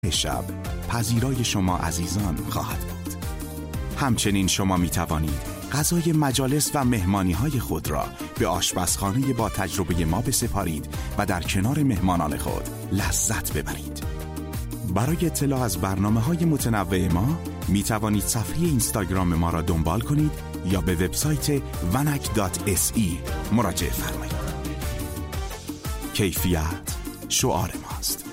شب پذیرای شما عزیزان خواهد بود. همچنین شما می توانید غذای مجالس و مهمانی‌های خود را به آشپزخانه با تجربه ما بسپارید و در کنار مهمانان خود لذت ببرید. برای اطلاع از برنامه‌های متنوع ما می توانید صفحه اینستاگرام ما را دنبال کنید یا به وبسایت vanak.se مراجعه فرمایید. کیفیت شعار ماست.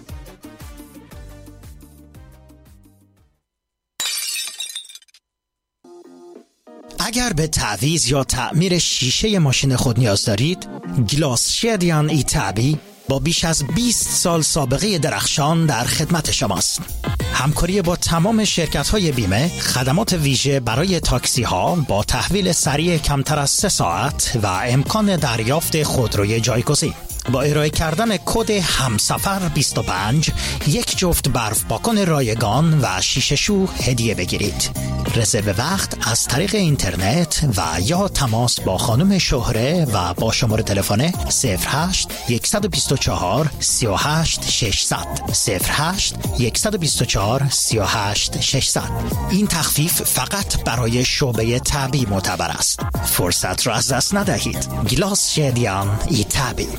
اگر به تعویض یا تعمیر شیشه ماشین خود نیاز دارید، گلاس شدیان ایتابی با بیش از 20 سال سابقه درخشان در خدمت شماست. همکاری با تمام شرکت‌های بیمه، خدمات ویژه برای تاکسی‌ها با تحویل سریع کمتر از 3 ساعت و امکان دریافت خودروی جایگزین. با ارائه کردن کد همسفر 25 یک جفت برف پاکن رایگان و شیشه شو هدیه بگیرید. رزرو وقت از طریق اینترنت و یا تماس با خانم شهره و با شماره تلفن 08 124 38 600 08 124 38 600. این تخفیف فقط برای شعبه تعبی معتبر است. فرصت را از دست ندهید. گلاس شدیان ایتابی.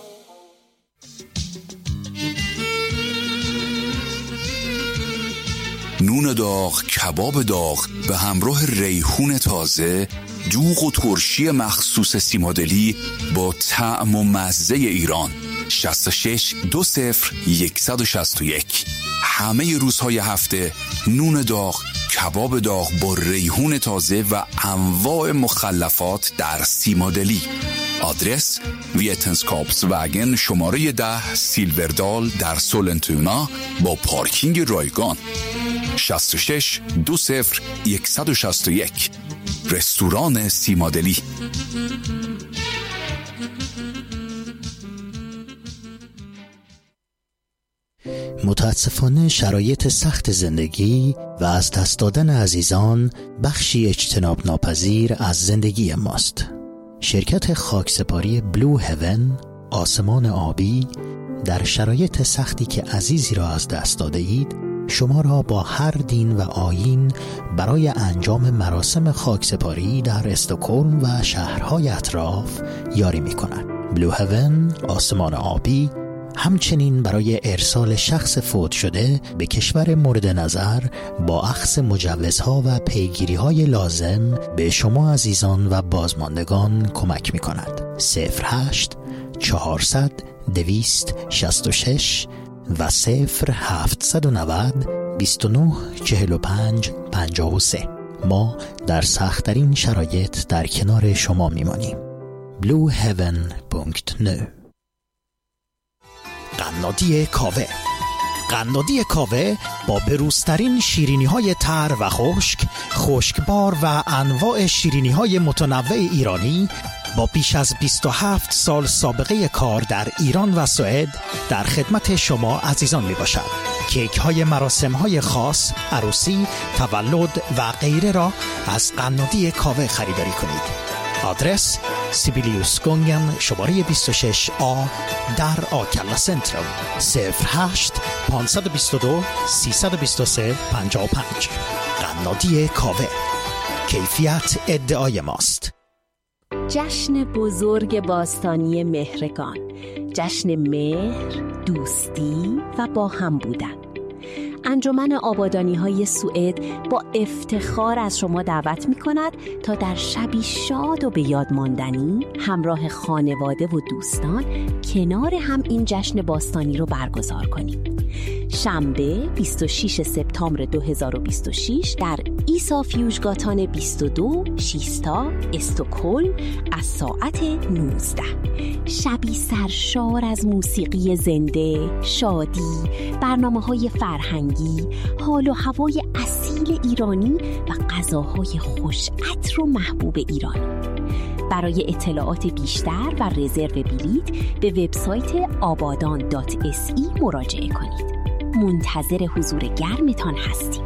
نون داغ، کباب داغ به همراه ریحون تازه، دوغ و ترشی مخصوص سیمادلی با طعم و مزه ایران. 66 20 161. همه روزهای هفته نون داغ، کباب داغ با ریحون تازه و انواع مخلفات در سیمادلی. آدرس ویتنسکاپس وگن شماره 10 سیلوردال در سولنتونا با پارکینگ رایگان. 66 20 161. رستوران سیمادلی. متاسفانه شرایط سخت زندگی و از دست دادن عزیزان بخشی اجتناب ناپذیر از زندگی ماست. شرکت خاکسپاری بلو هیون، آسمان آبی، در شرایط سختی که عزیزی را از دست داده اید، شما را با هر دین و آیین برای انجام مراسم خاکسپاری در استکهلم و شهرهای اطراف یاری می کند. بلو هیون، آسمان آبی، همچنین برای ارسال شخص فوت شده به کشور مورد نظر با اخذ مجوزها و پیگیری‌های لازم به شما عزیزان و بازماندگان کمک می‌کند. 08 400 266 و 0790 29 45 53. ما در سخت‌ترین شرایط در کنار شما می‌مانیم. blueheaven.no. قنادی کاوه. قنادی کاوه با بروزترین شیرینی‌های تر و خشکبار و انواع شیرینی‌های متنوع ایرانی با بیش از 27 سال سابقه کار در ایران و سوئد در خدمت شما عزیزان می باشد. کیک های مراسم های خاص، عروسی، تولد و غیره را از قنادی کاوه خریداری کنید. آدرس سیبیلیوس گونگن شماره 26A در آکلا سنترال. 08 522 323 55. قنادی کاوه. کیفیت ادعای ماست. جشن بزرگ باستانی مهرگان، جشن مهر، دوستی و با هم بودن. انجمن آبادانی‌های سوئد با افتخار از شما دعوت می‌کند تا در شبی شاد و به یاد ماندنی همراه خانواده و دوستان کنار هم این جشن باستانی رو برگزار کنید. شنبه 26 سپتامبر 2026 در ایسا فیوژگاتان 22 شیستا استکهلم از ساعت 19. شبی سرشار از موسیقی زنده، شادی، برنامه‌های فرهنگی، حال و هوای اصیل ایرانی و غذاهای خوش عطر و محبوب ایرانی. برای اطلاعات بیشتر و رزرو بلیط به وبسایت abadan.se مراجعه کنید. منتظر حضور گرمتان هستیم.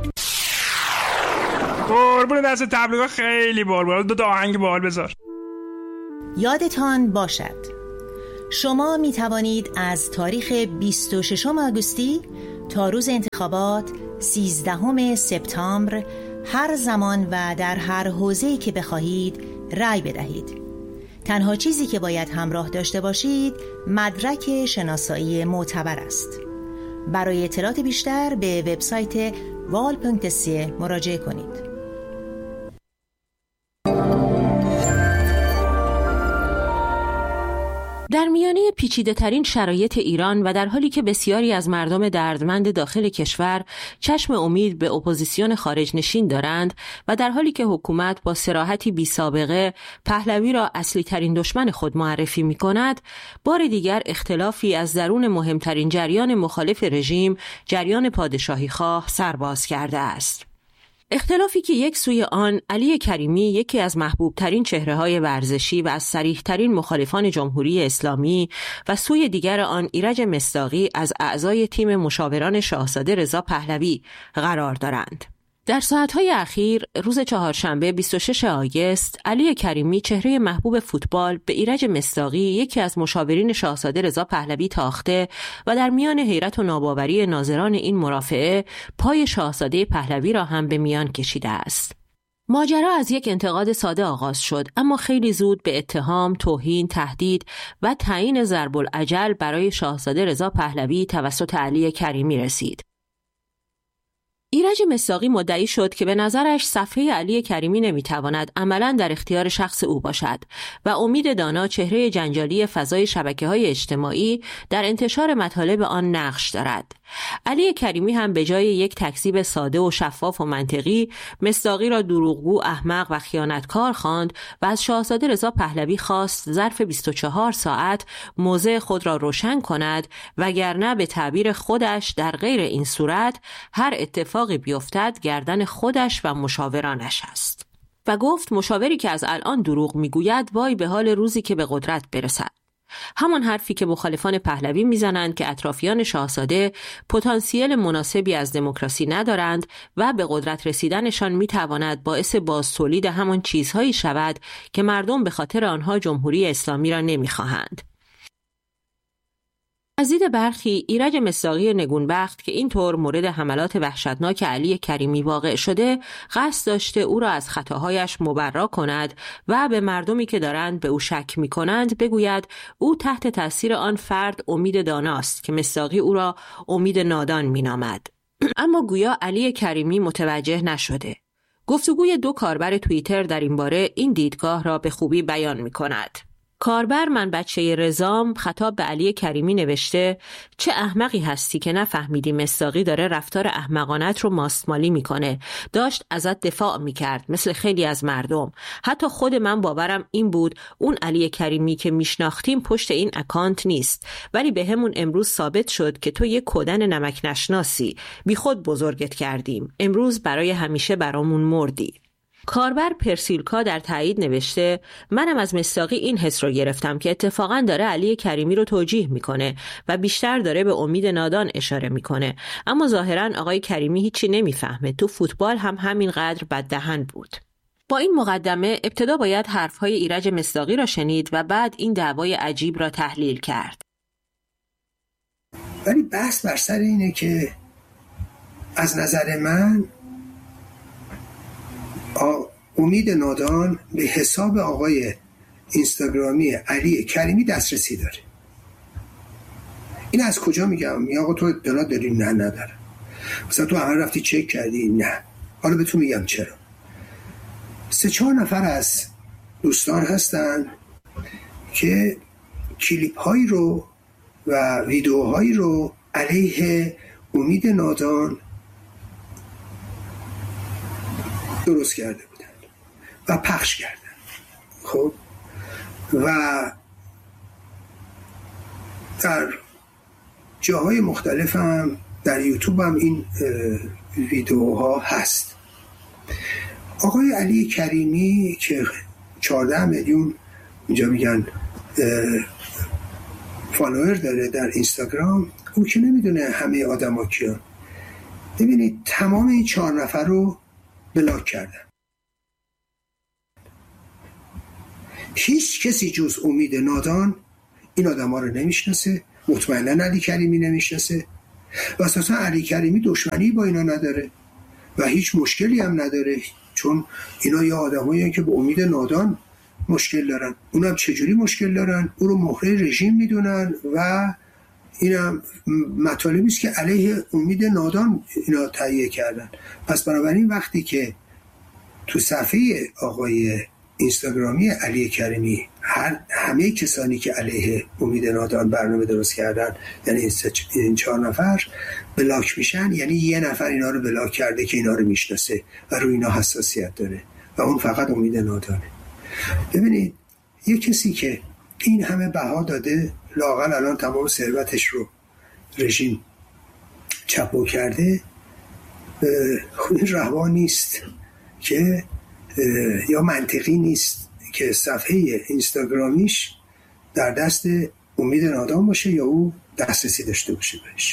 قربون دست تبلیغ خیلی بال دو آهنگ بال بذار. یادتان باشد شما می توانید از تاریخ 26 آگوستی تا روز انتخابات 13 سپتامبر هر زمان و در هر حوزه‌ای که بخواهید رأی بدهید. تنها چیزی که باید همراه داشته باشید مدرک شناسایی معتبر است. برای اطلاعات بیشتر به وبسایت val.se مراجعه کنید. در میانه پیچیده ترین شرایط ایران و در حالی که بسیاری از مردم دردمند داخل کشور چشم امید به اپوزیسیون خارج نشین دارند و در حالی که حکومت با صراحتی بی سابقه پهلوی را اصلی ترین دشمن خود معرفی می کند، بار دیگر اختلافی از درون مهمترین جریان مخالف رژیم، جریان پادشاهی خواه، سرباز کرده است. اختلافی که یک سوی آن علی کریمی، یکی از محبوب ترین چهره‌های ورزشی و از صریح ترین مخالفان جمهوری اسلامی، و سوی دیگر آن ایرج مصداقی از اعضای تیم مشاوران شاهزاده رضا پهلوی قرار دارند. در ساعتهای اخیر روز چهارشنبه 26 آگوست علی کریمی، چهره محبوب فوتبال، به ایرج مصداقی، یکی از مشاورین شاهزاده رضا پهلوی تاخته و در میان حیرت و ناباوری ناظران این مرافعه پای شاهزاده پهلوی را هم به میان کشیده است. ماجرا از یک انتقاد ساده آغاز شد، اما خیلی زود به اتهام، توهین، تهدید و تعیین ضرب الاجل برای شاهزاده رضا پهلوی توسط علی کریمی رسید. ایرج مصداقی مدعی شد که به نظرش صفحه علی کریمی نمیتواند عملاً در اختیار شخص او باشد و امید دانا، چهره جنجالی فضای شبکه‌های اجتماعی، در انتشار مطالب آن نقش دارد. علی کریمی هم به جای یک تکذیب ساده و شفاف و منطقی، مصداقی را دروغگو، احمق و خیانتکار خواند و از شاهزاده رضا پهلوی خواست ظرف 24 ساعت موضع خود را روشن کند، وگرنه به تعبیر خودش در غیر این صورت هر اتفاقی بیفتد گردن خودش و مشاورانش است. و گفت مشاوری که از الان دروغ میگوید وای به حال روزی که به قدرت برسد. همان حرفی که مخالفان پهلوی میزنند که اطرافیان شاهزاده پتانسیل مناسبی از دموکراسی ندارند و به قدرت رسیدنشان میتواند باعث بازتولید همان چیزهایی شود که مردم به خاطر آنها جمهوری اسلامی را نمیخواهند. از دید برخی، ایرج مصداقی نگونبخت که اینطور مورد حملات وحشتناک علی کریمی واقع شده، قصد داشته او را از خطاهایش مبرا کند و به مردمی که دارند به او شک می کنند بگوید او تحت تاثیر آن فرد امید داناست که مصداقی او را امید نادان می نامد. اما گویا علی کریمی متوجه نشده. گفتگوی دو کاربر توییتر در این باره این دیدگاه را به خوبی بیان می کند. کاربر من بچه رضام خطاب به علی کریمی نوشته: چه احمقی هستی که نفهمیدی مصداقی داره رفتار احمقانت رو ماستمالی میکنه. داشت ازت دفاع میکرد مثل خیلی از مردم. حتی خود من باورم این بود اون علی کریمی که میشناختیم پشت این اکانت نیست، ولی به همون امروز ثابت شد که تو یک کودن نمک نشناسی. بی خود بزرگت کردیم. امروز برای همیشه برامون مردی. کاربر پرسیلکا در تایید نوشته: منم از مصداقی این حس رو گرفتم که اتفاقاً داره علی کریمی رو توجیه میکنه و بیشتر داره به امید نادان اشاره میکنه، اما ظاهراً آقای کریمی هیچی نمیفهمه. تو فوتبال هم همینقدر بددهن بود. با این مقدمه ابتدا باید حرفهای ایرج مصداقی را شنید و بعد این دعوای عجیب را تحلیل کرد. ولی بحث بر سر اینه که از نظر من امید نادان به حساب آقای اینستاگرامی علی کریمی دسترسی داره. این از کجا میگم؟ میگم آقا تو اطلاع داری؟ نه نداره. مثلا تو همه رفتی چک کردی؟ نه. حالا به تو میگم چرا. 3-4 نفر از دوستان هستن که کلیپ هایی رو و ویدیوهایی رو علیه امید نادان درست کرده بودن و پخش کردن. خب و در جاهای مختلف هم در یوتیوب هم این ویدیوها هست. آقای علی کریمی که 14 میلیون اینجا میگن فالوور داره در اینستاگرام، اون که نمیدونه همه آدم ها کیان. ببینید تمام این 4 نفر رو بلاک کردن. هیچ کسی جز امید نادان این آدم ها رو نمیشناسه. مطمئنا علی کریمی نمیشناسه. و اساسا علی کریمی دشمنی با اینا نداره و هیچ مشکلی هم نداره، چون اینا یه آدمایی که به امید نادان مشکل دارن. اونم چجوری مشکل دارن؟ اون رو مهره رژیم میدونن و اینم مطالبی است که علیه امید نادان اینا تهیه کردن. پس بنابراین وقتی که تو صفحه آقای اینستاگرامی علی کریمی همه کسانی که علیه امید نادان برنامه درست کردن، یعنی این 4 نفر بلاک میشن، یعنی یه نفر اینا رو بلاک کرده که اینا رو میشناسه و روی اینا حساسیت داره و اون فقط امید نادانه. ببینید یه کسی که این همه بها داده، لااقل الان تمام ثروتش رو رژیم چپو کرده، این روا نیست که یا منطقی نیست که صفحه اینستاگرامیش در دست امید نادان باشه یا او دسترسی داشته باشه بهش.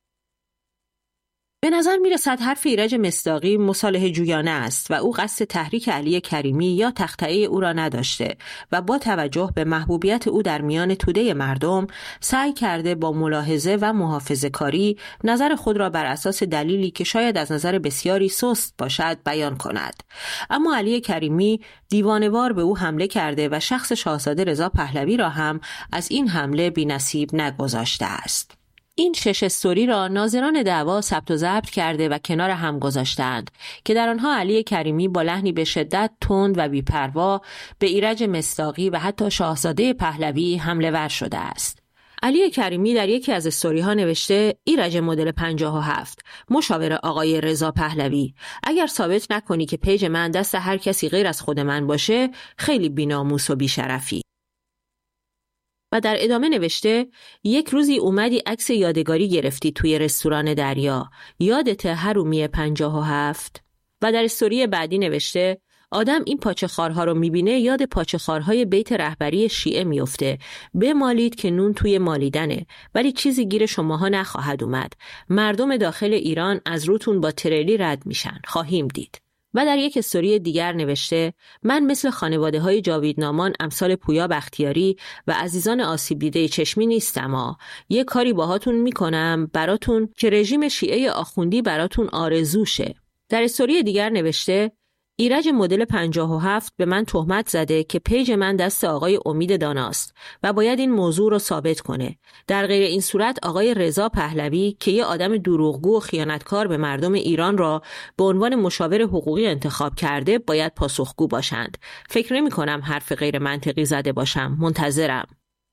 به نظر میرسد حرف ایرج مصداقی مصالحه جویانه است و او قصد تحریک علی کریمی یا تخطئه او را نداشته و با توجه به محبوبیت او در میان توده مردم سعی کرده با ملاحظه و محافظه کاری نظر خود را بر اساس دلیلی که شاید از نظر بسیاری سست باشد بیان کند. اما علی کریمی دیوانه‌وار به او حمله کرده و شخص شاهزاده رضا پهلوی را هم از این حمله بی‌نصیب نگذاشته است. این 6 استوری را ناظران دعوا ثبت و ضبط کرده و کنار هم گذاشتند که در آنها علی کریمی با لحنی به شدت تند و بی‌پروا به ایرج مصداقی و حتی شاهزاده پهلوی حمله ور شده است. علی کریمی در یکی از استوری ها نوشته: ایرج مدل 57 مشاور آقای رضا پهلوی، اگر ثابت نکنی که پیج من دست هر کسی غیر از خود من باشه، خیلی بی‌ناموس و بی‌شرفی. و در ادامه نوشته: یک روزی اومدی عکس یادگاری گرفتی توی رستوران دریا، یادته هرومی 57؟ و در استوری بعدی نوشته: آدم این پاچه خارها رو میبینه یاد پاچه خارهای بیت رهبری شیعه میفته. بمالید که نون توی مالیدنه، ولی چیزی گیر شماها نخواهد اومد. مردم داخل ایران از روتون با تریلی رد میشن، خواهیم دید. و در یک استوری دیگر نوشته: من مثل خانواده‌های جاویدنامان امثال پویا بختیاری و عزیزان آسیب دیده چشمی نیستم. یه کاری باهاتون میکنم براتون که رژیم شیعه آخوندی براتون آرزوشه. در استوری دیگر نوشته: ایرج مدل 57 به من تهمت زده که پیج من دست آقای امید داناست و باید این موضوع رو ثابت کنه. در غیر این صورت آقای رضا پهلوی که یه آدم دروغگو و خیانتکار به مردم ایران را به عنوان مشاور حقوقی انتخاب کرده باید پاسخگو باشند. فکر نمی کنم حرف غیر منطقی زده باشم. منتظرم.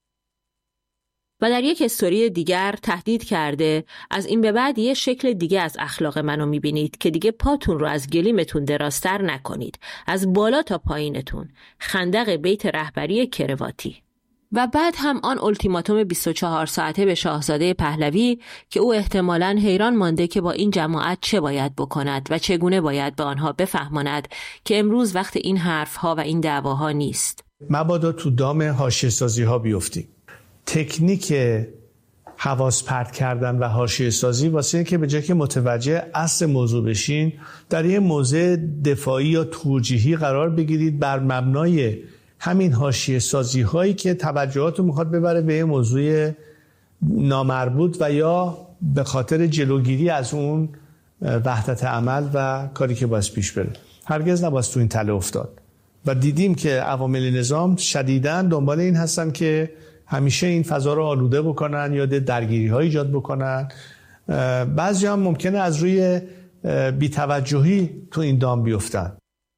و در یک استوری دیگر تهدید کرده: از این به بعد یه شکل دیگه از اخلاق منو میبینید که دیگه پاتون رو از گلیمتون دراستر نکنید، از بالا تا پایینتون. خندق بیت رهبری کرواتی. و بعد هم آن التیماتوم 24 ساعته به شاهزاده پهلوی که او احتمالاً حیران مانده که با این جماعت چه باید بکند و چگونه باید به آنها بفهماند که امروز وقت این حرفها و این دعواها نیست. مبادا تو دام حاشیه‌سازی‌ها بیفتیم. تکنیک حواس پرت کردن و حاشیه سازی واسه این که به جای که متوجه اصل موضوع بشین، در یه موضع دفاعی یا توجیهی قرار بگیرید بر مبنای همین حاشیه سازی هایی که توجهات رو میخواد ببره به یه موضوع نامربوط و یا به خاطر جلوگیری از اون وحدت عمل و کاری که باید پیش بره. هرگز نباید تو این تله افتاد و دیدیم که عوامل نظام شدیداً دنبال این هستن که همیشه این فضا رو آلوده بکنن یا درگیری‌ها ایجاد بکنن. بعضی هم ممکنه از روی بی‌توجهی تو این دام بیفتن.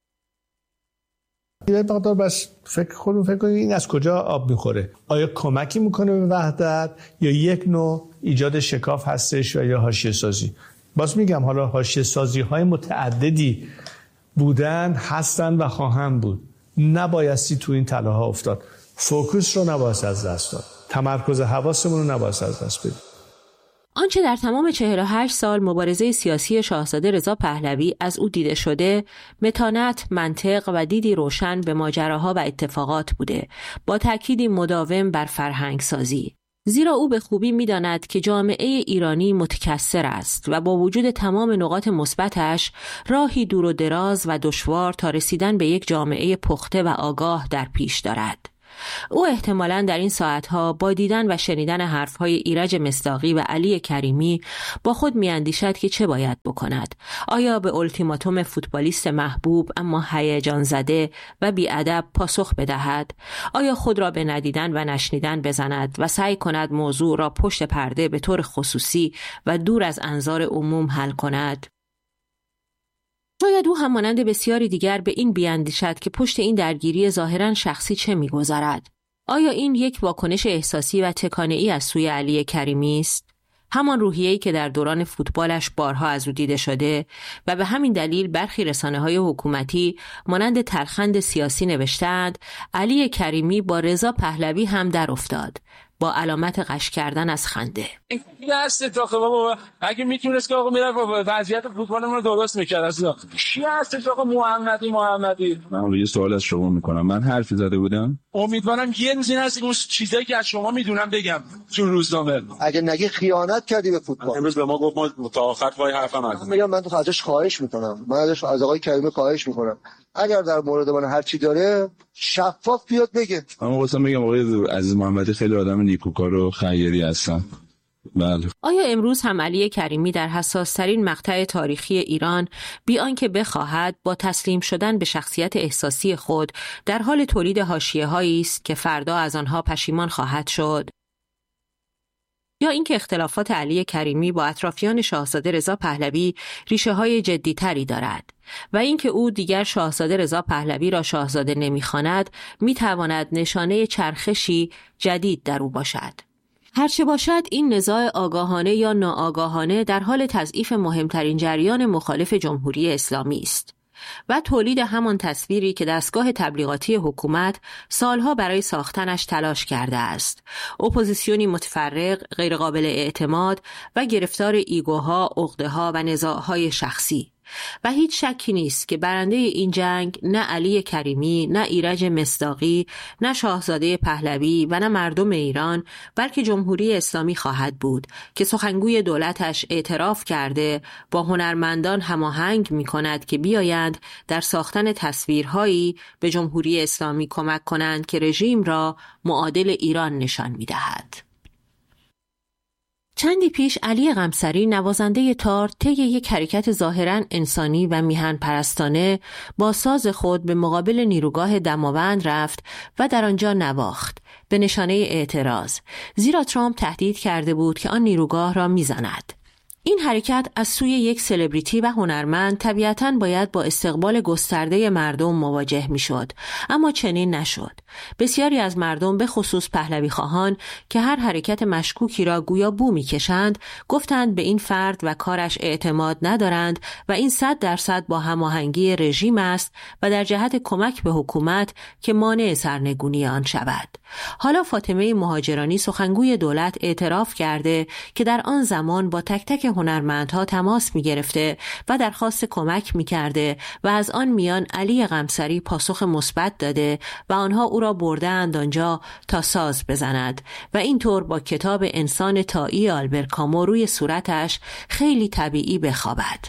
یه مقدار بس فکر کنید این از کجا آب میخوره. آیا کمکی میکنه به وحدت یا یک نوع ایجاد شکاف هستش یا حاشیه سازی؟ باز میگم حالا حاشیه سازی های متعددی بودن، هستن و خواهند بود. نبایستی تو این تله ها افتاد. فوکوس رو نباید از دست داد. تمرکز حواسمون رو نباید از دست بدیم. آنچه در تمام 48 سال مبارزه سیاسی شاهزاده رضا پهلوی از او دیده شده، متانت، منطق و دیدی روشن به ماجراها و اتفاقات بوده، با تأکیدی مداوم بر فرهنگ سازی. زیرا او به خوبی می‌داند که جامعه ایرانی متکثر است و با وجود تمام نقاط مثبتش راهی دور و دراز و دشوار تا رسیدن به یک جامعه پخته و آگاه در پیش دارد. او احتمالاً در این ساعتها با دیدن و شنیدن حرفهای ایرج مصداقی و علی کریمی با خود میاندیشد که چه باید بکند. آیا به التیماتوم فوتبالیست محبوب اما هیجان زده و بی‌ادب پاسخ بدهد؟ آیا خود را به ندیدن و نشنیدن بزند و سعی کند موضوع را پشت پرده به طور خصوصی و دور از انظار عموم حل کند؟ شاید او هم مانند بسیاری دیگر به این بیاندیشد که پشت این درگیری ظاهراً شخصی چه می‌گذرد. آیا این یک واکنش احساسی و تکانه‌ای از سوی علی کریمی است؟ همان روحیه‌ای که در دوران فوتبالش بارها از او دیده شده و به همین دلیل برخی رسانه‌های حکومتی مانند تلخند سیاسی نوشتند علی کریمی با رضا پهلوی هم در افتاد، با علامت قش کردن از خنده. این هست اتاق بابا، اگه میتونست که آقا میرفت وضعیت فوتبالمون رو درست میکرد. اصلا چی هست اتاق محمدی؟ من یه سوال از شما میکنم، من حرفی زده بودم؟ امیدوارم یه روز این هست که اون چیزایی که از شما میدونم بگم تو روزنامه. اگه نگی خیانت کردی به فوتبال. امروز به ما گفت ما تا آخر پای حرفم هستم. میگم من ازش خواهش میکنم، من از آقای کریمی خواهش میکنم اگر در مورد من هر چی داره شفاف بیاد بگه. من واسه میگم آقای عزیز محمدی خیلی آدم نیکوکار و خیری هستن. بله. آیا امروز هم علی کریمی در حساس‌ترین مقطع تاریخی ایران بی آنکه بخواهد با تسلیم شدن به شخصیت احساسی خود در حال تولید حاشیه‌هایی است که فردا از آنها پشیمان خواهد شد؟ یا اینکه اختلافات علی کریمی با اطرافیان شاهزاده رضا پهلوی ریشه‌های جدی‌تری دارد و اینکه او دیگر شاهزاده رضا پهلوی را شاهزاده نمی‌خواند می‌تواند نشانه چرخشی جدید در او باشد. هرچه باشد این نزاع آگاهانه یا ناآگاهانه در حال تضعیف مهمترین جریان مخالف جمهوری اسلامی است و تولید همان تصویری که دستگاه تبلیغاتی حکومت سالها برای ساختنش تلاش کرده است. اپوزیسیونی متفرق، غیرقابل اعتماد و گرفتار ایگوها، عقده‌ها و نزاع‌های شخصی. و هیچ شکی نیست که برنده این جنگ نه علی کریمی، نه ایرج مصداقی، نه شاهزاده پهلوی و نه مردم ایران، بلکه جمهوری اسلامی خواهد بود که سخنگوی دولتش اعتراف کرده با هنرمندان هماهنگ می‌کند که بیایند در ساختن تصویرهایی به جمهوری اسلامی کمک کنند که رژیم را معادل ایران نشان می‌دهد. چندی پیش علی قمصری نوازنده تار طی یک حرکت ظاهراً انسانی و میهن پرستانه با ساز خود به مقابل نیروگاه دماوند رفت و در آنجا نواخت به نشانه اعتراض، زیرا ترامپ تهدید کرده بود که آن نیروگاه را میزند. این حرکت از سوی یک سلبریتی و هنرمند طبیعتاً باید با استقبال گسترده مردم مواجه میشد، اما چنین نشد. بسیاری از مردم به خصوص پهلوی خواهان که هر حرکت مشکوکی را گویا بو میکشند، گفتند به این فرد و کارش اعتماد ندارند و این 100% با هماهنگی رژیم است و در جهت کمک به حکومت که مانع سرنگونی آن شود. حالا فاطمه مهاجرانی سخنگوی دولت اعتراف کرده که در آن زمان با تک تک هنرمندها تماس می گرفته و درخواست کمک می کرده و از آن میان علی قمصری پاسخ مثبت داده و آنها او را بردند آنجا تا ساز بزند و اینطور با کتاب انسان تایی آلبر کامو روی صورتش خیلی طبیعی بخوابد.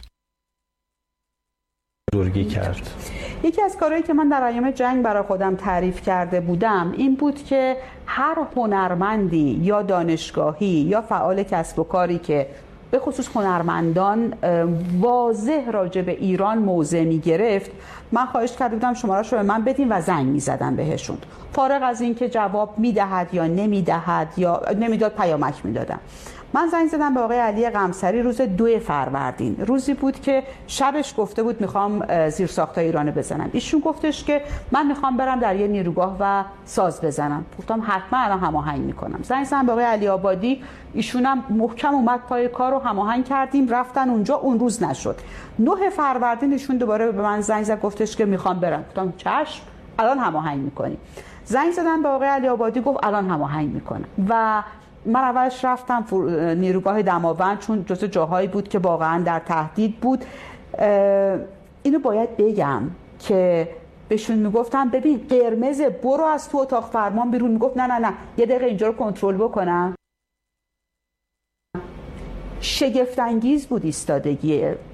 کرد. یکی از کارهایی که من در ایام جنگ برای خودم تعریف کرده بودم این بود که هر هنرمندی یا دانشگاهی یا فعال کسب و کاری که به خصوص هنرمندان واضح راجع به ایران موضع می گرفت، من خواهش کرده بودم شماره‌اش رو به من بدین و زنگ می زدم بهشون، فارغ از این که جواب می دهد یا نمی دهد یا نمیداد پیامک می دادم. من زنگ زدم به آقای علی قمصری روز 2 فروردین، روزی بود که شبش گفته بود میخوام زیرساختای ایران بزنم. ایشون گفتش که من میخوام برم در یه نیروگاه و ساز بزنم. گفتم حتما الان هماهنگ میکنم. زنگ زدم به آقای علی آبادی، ایشونم محکم اومد پای کار رو هماهنگ کردیم، رفتن اونجا. اون روز نشد. 9 فروردین ایشون دوباره به من زنگ زد، گفتش که میخوام برم. گفتم چشم، الان هماهنگ میکنیم. زنگ زدم به آقای علی آبادی، گفت الان هماهنگ میکنم. و من اولش رفتم نیروگاه دماوند چون جزو جاهایی بود که واقعا در تهدید بود. اینو باید بگم که بهشون میگفتم ببین قرمز، برو از تو اتاق فرمان بیرون. میگفت نه یه دقیقه اینجا رو کنترل بکنم. شگفت انگیز بود ایستادگی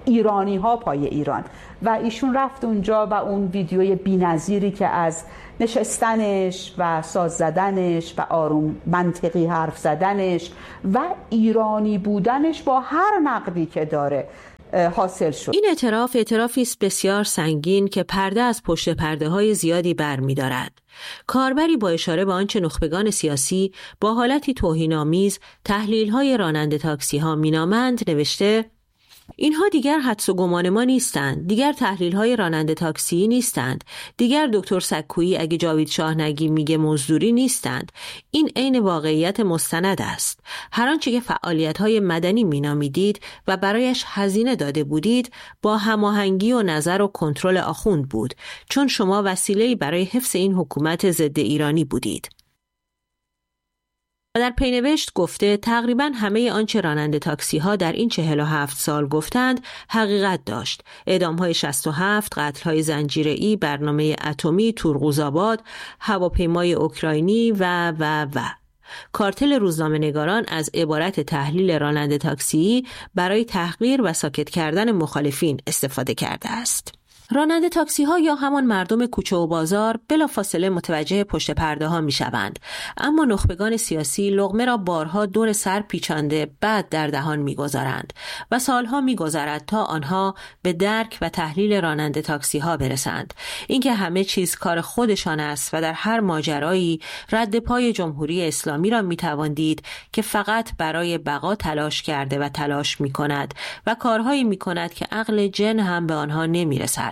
ایرانی ها پای ایران. و ایشون رفت اونجا و اون ویدیوی بی‌نظیری که از نشستنش و ساز زدنش و آروم منطقی حرف زدنش و ایرانی بودنش با هر نقدی که داره حاصل شد. این اعترافی است بسیار سنگین که پرده از پشت پرده های زیادی برمی‌دارد. کاربری با اشاره به آنچه نخبگان سیاسی با حالتی توهین‌آمیز تحلیل‌های راننده تاکسی‌ها مینامند نوشته: اینها دیگر حدس و گمان ما نیستند، دیگر تحلیل‌های راننده تاکسی نیستند، دیگر دکتر سکویی اگه جاوید شاه نگی میگه مزدوری نیستند. این عین واقعیت مستند است. هر آنچه که فعالیت‌های مدنی مینامیدید و برایش هزینه داده بودید با هماهنگی و نظر و کنترل آخوند بود، چون شما وسیله‌ای برای حفظ این حکومت ضد ایرانی بودید. و در پینوشت گفته تقریباً همه آنچه راننده تاکسی ها در این 47 سال گفتند حقیقت داشت. اعدام‌های 67، قتل‌های زنجیره‌ای، برنامه اتمی، تورغوزآباد، هواپیمای اوکراینی و کارتل روزنامه‌نگاران از عبارت تحلیل راننده تاکسی برای تحقیر و ساکت کردن مخالفین استفاده کرده است. راننده تاکسی ها یا همان مردم کوچه و بازار بلافاصله متوجه پشت پرده ها می شوند، اما نخبگان سیاسی لقمه را بارها دور سر پیچانده بعد در دهان می گذارند و سالها می گذرد تا آنها به درک و تحلیل راننده تاکسی ها برسند. اینکه همه چیز کار خودشان است و در هر ماجرایی رد پای جمهوری اسلامی را می توان دید که فقط برای بقا تلاش کرده و تلاش می کند و کارهایی می کند که عقل جن هم به آنها نمی رسد.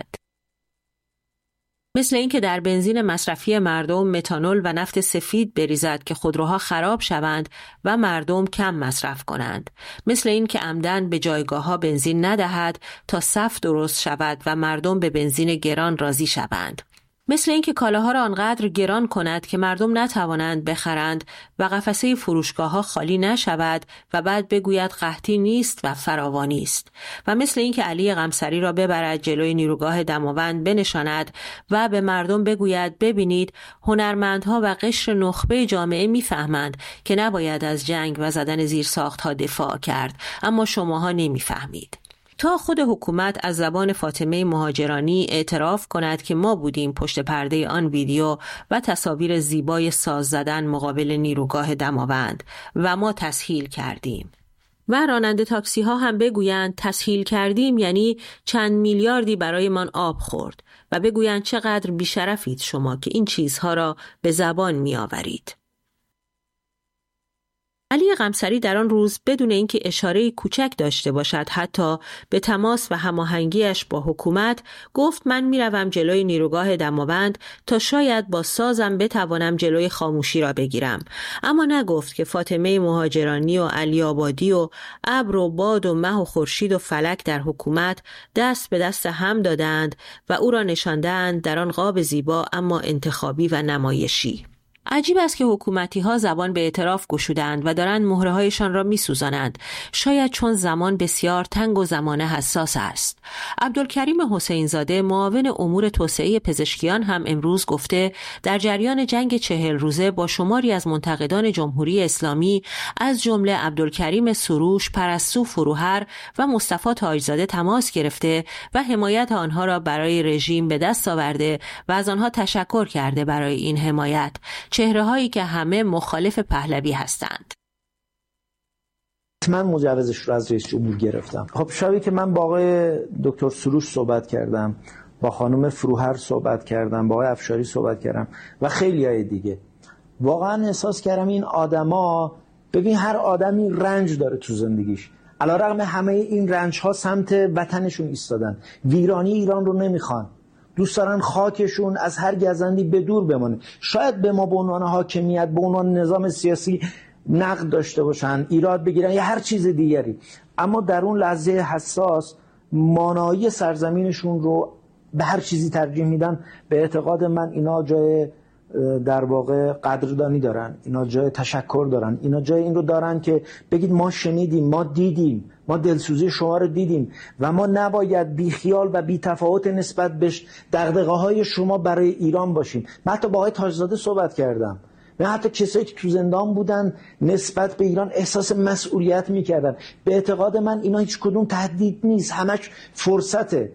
مثل این که در بنزین مصرفی مردم متانول و نفت سفید بریزد که خودروها خراب شوند و مردم کم مصرف کنند. مثل این که عمدن به جایگاه‌ها بنزین ندهد تا صف درست شود و مردم به بنزین گران راضی شوند. مثل این که کالاها را آنقدر گران کند که مردم نتوانند بخرند و قفسه فروشگاه‌ها خالی نشود و بعد بگوید قحطی نیست و فراوانی است. و مثل این که علی قمصری را ببرد جلوی نیروگاه دماوند بنشاند و به مردم بگوید ببینید هنرمندها و قشر نخبه جامعه میفهمند که نباید از جنگ و زدن زیرساخت‌ها دفاع کرد، اما شماها نمیفهمید. تا خود حکومت از زبان فاطمه مهاجرانی اعتراف کند که ما بودیم پشت پرده آن ویدیو و تصاویر زیبای ساز زدن مقابل نیروگاه دماوند و ما تسهیل کردیم. و راننده تاکسی ها هم بگویند تسهیل کردیم یعنی چند میلیاردی برای من آب خورد و بگویند چقدر بیشرفید شما که این چیزها را به زبان می آورید. علی قمصری در آن روز بدون اینکه اشاره کوچک داشته باشد حتی به تماس و هماهنگیش با حکومت گفت من میروم جلوی نیروگاه دماوند تا شاید با سازم بتوانم جلوی خاموشی را بگیرم، اما نگفت که فاطمه مهاجرانی و علی آبادی و ابر و باد و مه و خورشید و فلک در حکومت دست به دست هم دادند و او را نشاندند در آن قاب زیبا اما انتخابی و نمایشی. عجیب است که حکومتی ها زبان به اعتراف گشودند و دارند مهره هایشان را میسوزانند، شاید چون زمان بسیار تنگ و زمان حساس است. عبدالکریم حسین زاده معاون امور توسعه پزشکیان هم امروز گفته در جریان جنگ 40 روزه با شماری از منتقدان جمهوری اسلامی از جمله عبدالکریم سروش، پرستو فروهر و مصطفی تاجزاده تماس گرفته و حمایت آنها را برای رژیم به دست آورده و از آنها تشکر کرده برای این حمایت، چهره‌هایی که همه مخالف پهلوی هستند. من مجوزش رو از رئیس جمهور گرفتم. خب شبی که من با آقای دکتر سروش صحبت کردم، با خانم فروهر صحبت کردم، با آقای افشاری صحبت کردم و خیلی های دیگه، واقعا احساس کردم این آدما، ببین هر آدمی رنج داره تو زندگیش، علیرغم همه این رنج ها سمت وطنشون ایستادن، ویرانی ایران رو نمیخوان، دوست دارن خاکشون از هر گزندی به دور بمانه. شاید به ما به عنوان حاکمیت، به عنوان نظام سیاسی نقد داشته باشن، ایراد بگیرن یا هر چیز دیگری، اما در اون لحظه حساس مانایی سرزمینشون رو به هر چیزی ترجیح میدن. به اعتقاد من اینا جای در واقع قدردانی دارن، اینا جای تشکر دارن، اینا جای این رو دارن که بگید ما شنیدیم، ما دیدیم، ما دلسوزی شما رو دیدیم و ما نباید بیخیال و بی‌تفاوت نسبت به دغدغه‌های شما برای ایران باشیم. من حتی با آقای تاجزاده صحبت کردم و حتی کسایی که تو زندان بودن نسبت به ایران احساس مسئولیت میکردن. به اعتقاد من اینا هیچ کدوم تهدید نیست، همش فرصته.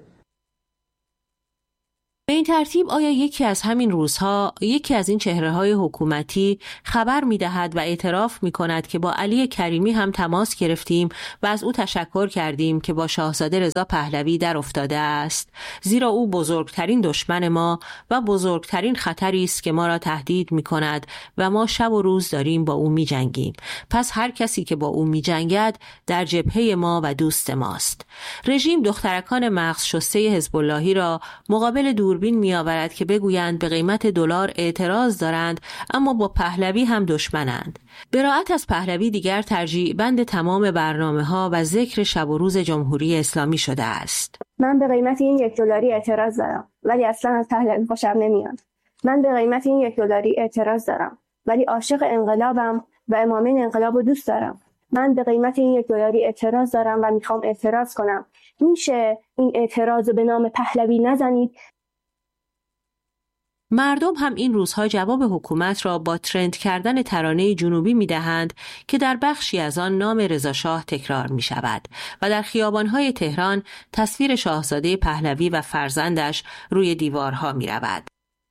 به این ترتیب آیا یکی از همین روزها یکی از این چهره‌های حکومتی خبر می‌دهد و اعتراف می‌کند که با علی کریمی هم تماس گرفتیم و از او تشکر کردیم که با شاهزاده رضا پهلوی در افتاده است، زیرا او بزرگترین دشمن ما و بزرگترین خطری است که ما را تهدید می‌کند و ما شب و روز داریم با او می‌جنگیم. پس هر کسی که با او می‌جنگد در جبهه ما و دوست ماست. رژیم دخترکان مغز شسته حزب اللهی را مقابل دوربین میآورد که بگویند به قیمت دلار اعتراض دارند اما با پهلوی هم دشمنند. براءت از پهلوی دیگر ترجیع بند تمام برنامه‌ها و ذکر شب و روز جمهوری اسلامی شده است. من به قیمت این $1 اعتراض دارم ولی اصلا از پهلوی خوشم نمیاد. من به قیمت این $1 اعتراض دارم ولی عاشق انقلابم و امامین انقلاب رو دوست دارم. من به قیمت این $1 اعتراض دارم و میخوام اعتراض کنم. میشه این اعتراض به نام پهلوی نزنید؟ مردم هم این روزها جواب حکومت را با ترند کردن ترانه جنوبی می‌دهند که در بخشی از آن نام رضاشاه تکرار می‌شود و در خیابان‌های تهران تصویر شاهزاده پهلوی و فرزندش روی دیوارها می‌رود.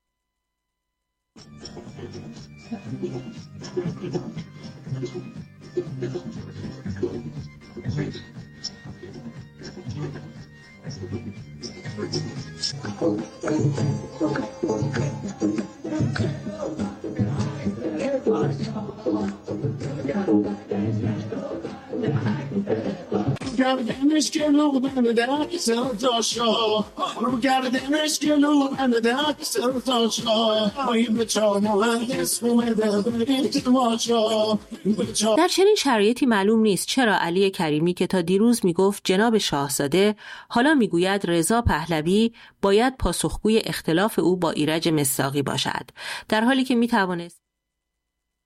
گردنش گلو بنده سرتاشا رو گردنش گلو بنده سرتاشا ای بچا مهندس اومده بریم تماشا. در چنین شرایطی معلوم نیست چرا علی کریمی که تا دیروز میگفت جناب شاهزاده حالا میگوید رضا پهلوی باید پاسخگوی اختلاف او با ایرج مصداقی باشد، در حالی که میتوانست